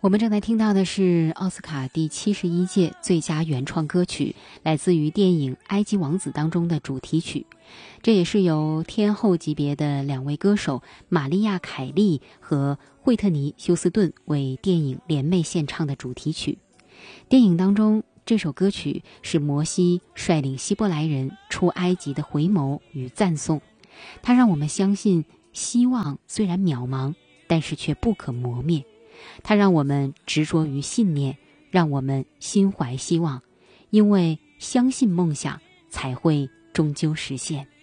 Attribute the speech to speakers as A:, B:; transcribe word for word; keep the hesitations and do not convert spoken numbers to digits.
A: 我们正在听到的是奥斯卡第七十一届最佳原创歌曲，来自于电影《埃及王子》当中的主题曲。这也是由天后级别的两位歌手玛丽亚·凯莉和惠特尼·休斯顿为电影联袂献唱的主题曲。电影当中，这首歌曲是摩西率领希伯来人出埃及的回眸与赞颂，它让我们相信希望虽然渺茫，但是却不可磨灭。它让我们执着于信念，让我们心怀希望，因为相信梦想才会终究实现。